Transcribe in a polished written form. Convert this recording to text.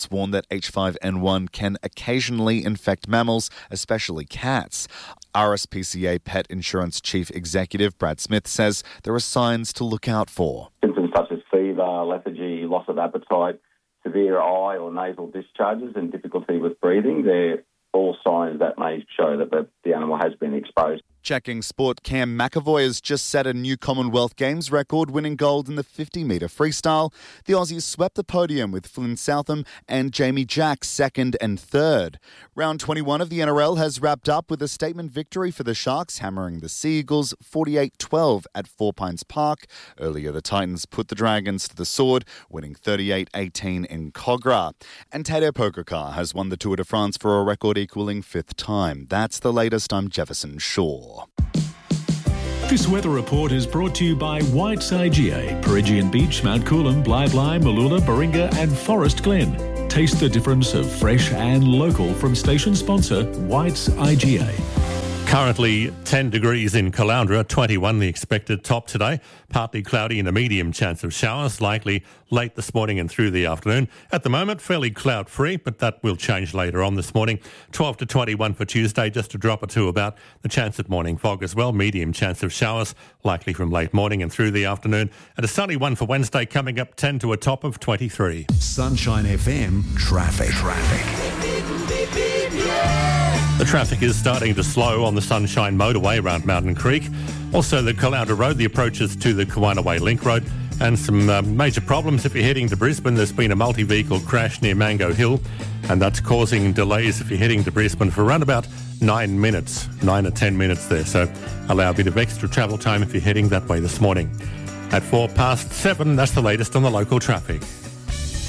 warned that H5N1 can occasionally infect mammals, especially cats. RSPCA Pet Insurance Chief Executive Brad Smith says there are signs to look out for. Symptoms such as fever, lethargy, loss of appetite, severe eye or nasal discharges and difficulty with breathing, they're all signs that may show that the animal has been exposed. Checking sport, Cam McAvoy has just set a new Commonwealth Games record, winning gold in the 50-metre freestyle. The Aussies swept the podium with Flynn Southam and Jamie Jack second and third. Round 21 of the NRL has wrapped up with a statement victory for the Sharks, hammering the Sea Eagles 48-12 at Four Pines Park. Earlier, the Titans put the Dragons to the sword, winning 38-18 in Kogarah. And Tadej Pogačar has won the Tour de France for a record equalling fifth time. That's the latest. I'm Jefferson Shaw. This weather report is brought to you by White's IGA, Peregian Beach, Mount Coolum, Bly, Mooloolah, Baringa and Forest Glen. Taste the difference of fresh and local from station sponsor White's IGA. Currently 10 degrees in Caloundra, 21 the expected top today. Partly cloudy and a medium chance of showers, likely late this morning and through the afternoon. At the moment, fairly cloud-free, but that will change later on this morning. 12 to 21 for Tuesday, just a drop or two about the chance of morning fog as well. Medium chance of showers, likely from late morning and through the afternoon. And a sunny one for Wednesday, coming up 10 to a top of 23. Sunshine FM traffic. The traffic is starting to slow on the Sunshine motorway around Mountain Creek. Also the Caloundra Road, the approaches to the Kawanaway Link Road. And some major problems if you're heading to Brisbane. There's been a multi-vehicle crash near Mango Hill, and that's causing delays if you're heading to Brisbane for around about 9 or 10 minutes there. So allow a bit of extra travel time if you're heading that way this morning. At 7:04, that's the latest on the local traffic.